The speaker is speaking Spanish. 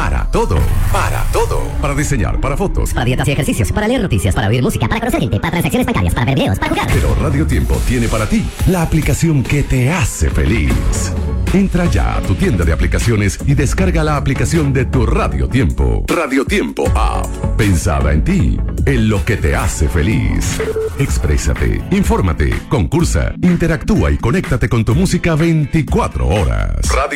para todo, para todo. Para diseñar, para fotos, para dietas y ejercicios, para leer noticias, para oír música, para conocer gente, para transacciones bancarias, para ver videos, para jugar. Pero Radio Tiempo tiene para ti la aplicación que te hace feliz. Entra ya a tu tienda de aplicaciones y descarga la aplicación de tu Radio Tiempo. Radio Tiempo App. Pensada en ti, en lo que te hace feliz. Exprésate, infórmate, concursa, interactúa y conéctate con tu música 24 horas. Radio